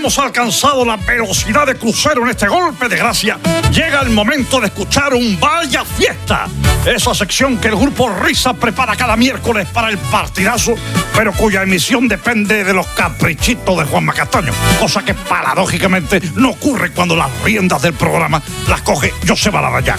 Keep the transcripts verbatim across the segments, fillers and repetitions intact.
hemos alcanzado la velocidad de crucero en este golpe de gracia, llega el momento de escuchar un Vaya Fiesta. Esa sección que el Grupo Risa prepara cada miércoles para el partidazo, pero cuya emisión depende de los caprichitos de Juanma Castaño, cosa que paradójicamente no ocurre cuando las riendas del programa las coge Joseba Larrañaga.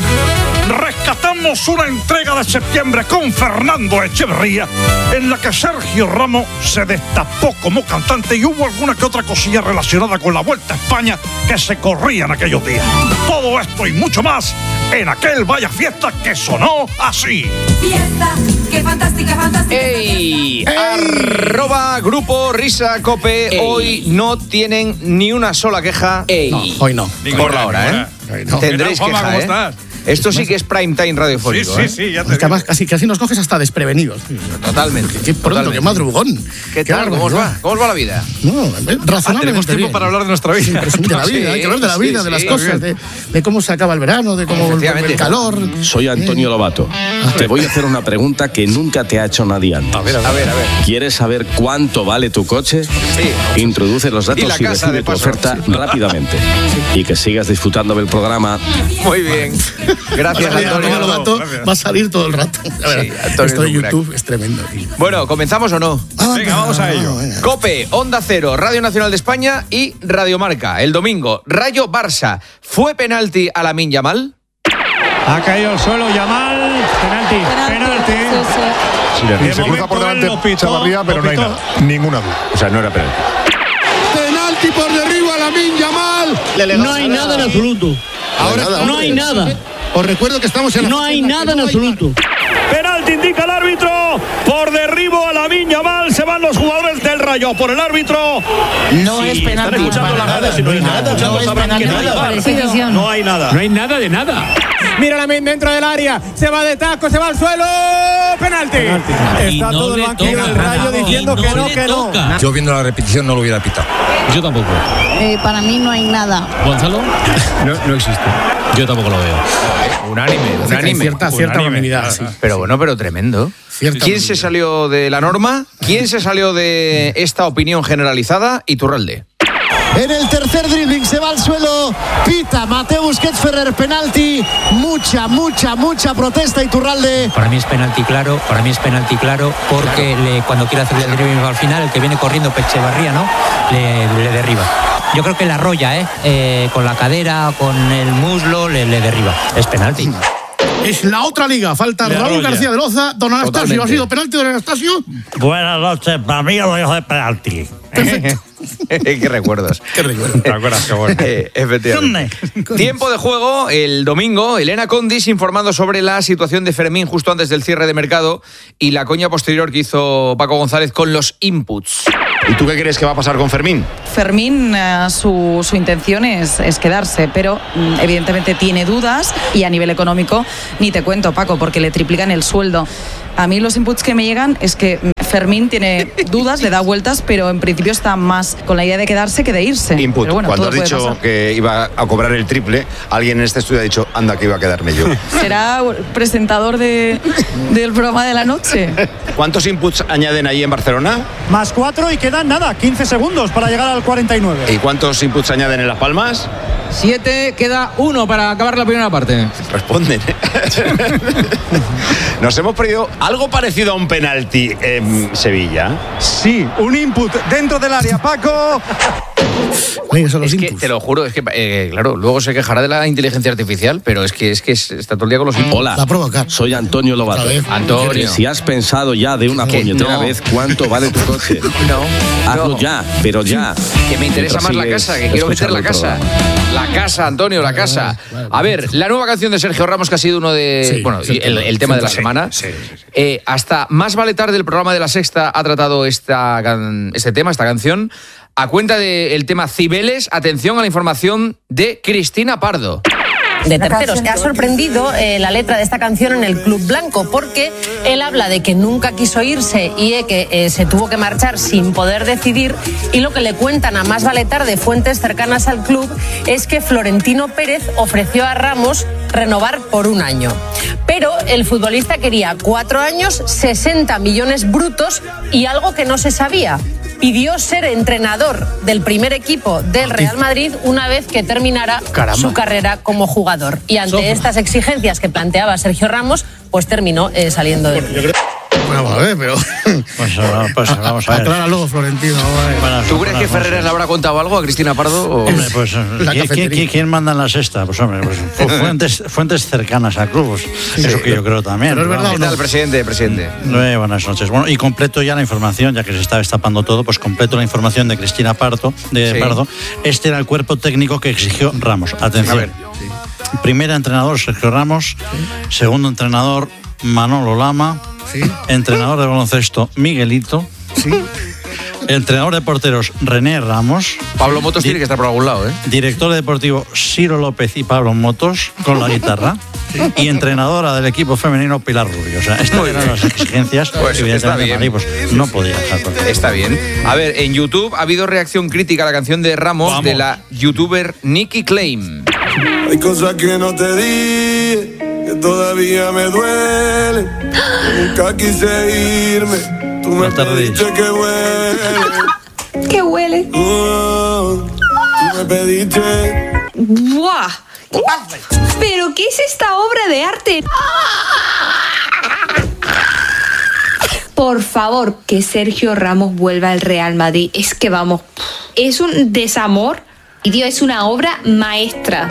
Rescatamos una entrega de septiembre con Fernando Echeverría, en la que Sergio Ramos se destapó como cantante y hubo alguna que otra cosilla relacionada con la Vuelta a España que se corría en aquellos días. Todo esto y mucho más en aquel Vaya Fiesta que sonó así. Fiesta, qué fantástica, fantástica. ¡Ey! ¡Ey! Arroba Grupo Risa Cope. Ey. Hoy no tienen ni una sola queja. Ey. No, hoy no. Por la hora, ¿eh? No. Tendréis queja, ¿cómo ¿eh? estás? Esto sí que es prime time radiofónico. Sí, sí, ¿eh? sí, ya te es que además casi, casi nos coges hasta desprevenidos. Totalmente. Qué pronto, totalmente. qué madrugón. ¿Qué, ¿Qué tal? ¿Cómo os va? ¿Cómo os va la vida? No, razonablemente ah, tenemos tiempo bien. para hablar de nuestra vida. Sí, presumir de la vida, sí, hay que hablar de la vida, sí, de las sí, cosas, de, de cómo se acaba el verano, de cómo vuelve el calor. Soy Antonio Lobato. Te voy a hacer una pregunta que nunca te ha hecho nadie antes. A ver, a ver, a ver. A ver. ¿Quieres saber cuánto vale tu coche? Sí. Introduce los datos y, y decide de tu oferta sí. rápidamente. Sí. Y que sigas disfrutando del programa. Muy bien. Gracias, Antonio. Antonio Lobato va a salir todo el rato. Sí, esto de YouTube es tremendo. Tío. Bueno, ¿comenzamos o no? Ah, venga, vamos a ello. Venga. Cope, Onda Cero, Radio Nacional de España y Radio Marca. El domingo, Rayo Barça. ¿Fue penalti a Lamine Yamal? Ha caído al suelo Yamal. Penalti. Penalti. Sí, sí. Se cruza por delante Chavarría, pero no hay nada. Ninguna duda. O sea, no era penalti. Penalti por derribo a Lamine Yamal. No hay nada en absoluto. Ahora no hay nada. Os recuerdo que estamos en la No hay nada en absoluto. Penalti indica el árbitro. Por derribo a Lamine Yamal. Se van los jugadores del Rayo por el árbitro. No sí, es penalti. Están escuchando la radio. Si no hay nada. No es penalti. No hay nada. No hay nada de nada. Mira Lamine dentro del área. Se va de taco, se va al suelo. Penalti. Penalti. Está no todo el banquillo del Rayo diciendo no que no, que no. Yo viendo la repetición no lo hubiera pitado. Yo tampoco. Eh, para mí no hay nada. ¿Gonzalo? No, no existe. Yo tampoco lo veo. Unánime, unánime. Cierta, cierta unanimidad, sí. Pero bueno, pero tremendo. Cierta ¿Quién unanimidad. se salió de la norma? ¿Quién se salió de esta opinión generalizada? Iturralde. En el tercer dribbling se va al suelo, pita Mateo Busquets Ferrer, penalti, mucha, mucha, mucha protesta Iturralde. Para mí es penalti claro, para mí es penalti claro, porque claro. Le, cuando quiere hacer el dribbling al final, el que viene corriendo, Echeverría, ¿no? Le, le derriba. Yo creo que la arrolla, ¿eh? eh con la cadera, con el muslo, le, le derriba. Es penalti. Es la otra liga. Falta Le Raúl arrolla. García de Loza. Don Anastasio, Totalmente. ¿Ha sido penalti, don Anastasio? Buenas noches, para mí lo digo de penalti. Perfecto. Qué recuerdos. Qué recuerdos. ¿Te acuerdas? Qué bueno. Eh, efectivamente. Tiempo de juego el domingo. Elena Condis informando sobre la situación de Fermín justo antes del cierre de mercado y la coña posterior que hizo Paco González con los inputs. ¿Y tú qué crees que va a pasar con Fermín? Fermín, uh, su, su intención es, es quedarse, pero um, evidentemente tiene dudas y a nivel económico ni te cuento, Paco, porque le triplican el sueldo. A mí los inputs que me llegan es que Fermín tiene dudas, le da vueltas, pero en principio está más con la idea de quedarse que de irse. Input. Pero bueno, cuando has dicho pasar. que iba a cobrar el triple, alguien en este estudio ha dicho, anda, que iba a quedarme yo. ¿Será presentador de, del programa de la noche? ¿Cuántos inputs añaden ahí en Barcelona? Más cuatro y quedan nada, quince segundos para llegar al cuarenta y nueve. ¿Y cuántos inputs añaden en Las Palmas? Siete, queda uno para acabar la primera parte. Responden. Nos hemos perdido algo parecido a un penalti en Sevilla. Sí, un input dentro del área, Paco. Oye, son los es inputs. que te lo juro, es que eh, claro, luego se quejará de la inteligencia artificial, pero es que es que está todo el día con los inputs. Hola, Va a provocar. soy Antonio Lobato. Antonio. Si has pensado ya de una Que puñetera no. vez cuánto vale tu coche, No, hazlo no. ya, pero ya. Que me interesa Mientras más la sigues casa, que quiero meter la escuchando el casa. programa. La casa, Antonio, la casa. A ver, la nueva canción de Sergio Ramos, que ha sido uno de. Sí, bueno, sí, el, el tema de la sí, semana. sí, sí, sí. Eh, hasta Más Vale Tarde, el programa de La Sexta, ha tratado esta, can- este tema, esta canción. A cuenta del tema Cibeles, atención a la información de Cristina Pardo. De terceros. Ha sorprendido eh, la letra de esta canción en el Club Blanco, porque él habla de que nunca quiso irse y de que eh, se tuvo que marchar sin poder decidir, y lo que le cuentan a Más Vale Tarde fuentes cercanas al club es que Florentino Pérez ofreció a Ramos renovar por un año. Pero el futbolista quería cuatro años, sesenta millones brutos y algo que no se sabía: pidió ser entrenador del primer equipo del Real Madrid una vez que terminara Caramba. su carrera como jugador. Y ante Sofra. estas exigencias que planteaba Sergio Ramos, pues terminó eh, saliendo del club. Bueno, a ver, pero... Pues, pues vamos a ver. Acláralo, Florentino. Bueno, ¿Tú crees que Ferreras le habrá contado algo a Cristina Pardo? O... Hombre, pues, ¿quién, ¿quién, ¿quién manda en la sexta? Pues, hombre, pues, fuentes, fuentes cercanas al club. Pues, sí, eso que yo creo también. Pero es verdad, ¿qué tal, no? presidente, presidente? Eh, buenas noches. Bueno, y completo ya la información, ya que se está destapando todo, pues completo la información de Cristina Pardo. De sí. Pardo. Este era el cuerpo técnico que exigió Ramos. Atención. A ver. Sí. Primer entrenador, Sergio Ramos. Sí. Segundo entrenador, Manolo Lama. Sí. Entrenador de baloncesto, Miguelito. Sí. Entrenador de porteros, René Ramos. Pablo Motos Di- tiene que estar por algún lado, ¿eh? Director deportivo, Ciro López y Pablo Motos, con la guitarra. Sí. Y entrenadora del equipo femenino, Pilar Rubio. O sea, estas eran las exigencias. Pues está bien. Marí, pues, no podía dejar. Está bien. A ver, en YouTube ha habido reacción crítica a la canción de Ramos Vamos. de la youtuber Nikki Claim. Hay cosas que no te di, que todavía me duele. Nunca quise irme. Tú me pediste que huele. ¿Qué huele? Oh, tú me pediste. ¡Buah! ¿Pero qué es esta obra de arte? Por favor, que Sergio Ramos vuelva al Real Madrid. Es que vamos, es un desamor. Y Dios, es una obra maestra.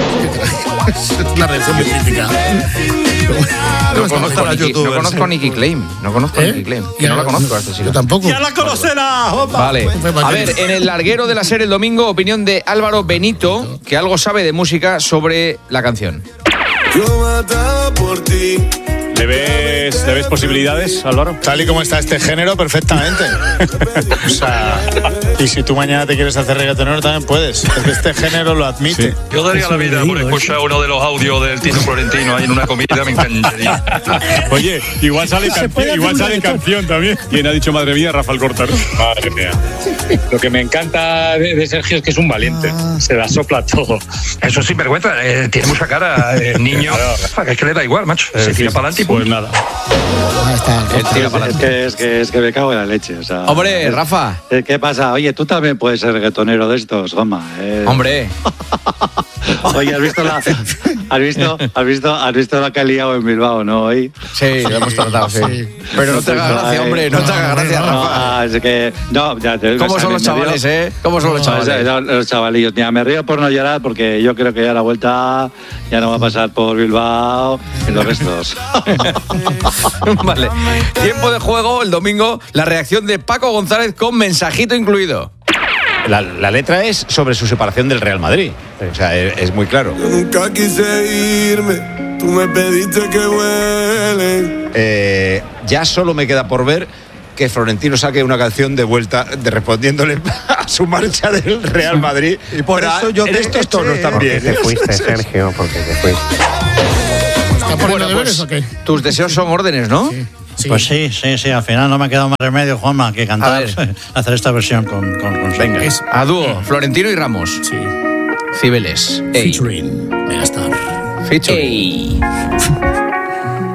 Es una reacción muy crítica. No, no conozco a Nicky, no conozco a Nicky Claim. No conozco a ¿Eh? Nicky Claim. Que no la conozco a este chico. Yo tampoco. ¡Ya la conocerá! Vale. A ver, en el larguero de la serie el domingo, opinión de Álvaro Benito, que algo sabe de música sobre la canción. Yo mataba por ti. ¿Le ves, ¿Le ves posibilidades, Álvaro? Tal y como está este género, perfectamente. O sea, y si tú mañana te quieres hacer reggaetonero, también puedes. Es que este género lo admite. Sí. Yo daría la vida por escuchar uno de los audios del Tino Florentino ahí en una comida, me encantaría. Oye, igual sale, canción, igual sale canción también. ¿Quién ha dicho madre mía? Rafael Cortar. Madre mía. Lo que me encanta de, de Sergio es que es un valiente. Se la sopla todo. Eso es sinvergüenza. Eh, tiene mucha cara. El niño. Claro. Es que le da igual, macho. Se eh, tira sí, para adelante y pues nada. Ahí está. Es que, es, que, es que me cago en la leche. O sea, Hombre, es, Rafa. ¿Qué pasa? Oye, tú también puedes ser reggaetonero de estos, Goma. Eh. Hombre. Oye, ¿has visto la has visto, has visto, has visto la que ha liado en Bilbao, no? Hoy. Sí, lo hemos tratado, sí. sí. Pero no te hagas gracia, hombre, no te hagas gracia, Rafa. No, es que no, ya te, ¿Cómo son los chavales, eh? ¿Cómo son los chavales? Los, los chavalillos. Mira, me río por no llorar porque yo creo que ya la vuelta ya no va a pasar por Bilbao y los restos. Vale. Tiempo de juego el domingo, la reacción de Paco González con mensajito incluido. La, la letra es sobre su separación del Real Madrid. O sea, es, es muy claro. Yo nunca quise irme, tú me pediste que huele. Eh, ya solo me queda por ver que Florentino saque una canción de vuelta, de respondiéndole a su marcha del Real Madrid. Y por eso yo en estos tonos también. Porque te fuiste, Sergio, porque te fuiste. ¿Está poniendo bueno, deberes pues, o qué? Tus deseos son órdenes, ¿no? Sí. Sí. Pues sí, sí, sí, al final no me ha quedado más remedio, Juanma, que cantar, hacer esta versión con... con, con Venga, es, a dúo, Florentino y Ramos. Sí. Cibeles. Featuring Megastar. Featuring. Ey.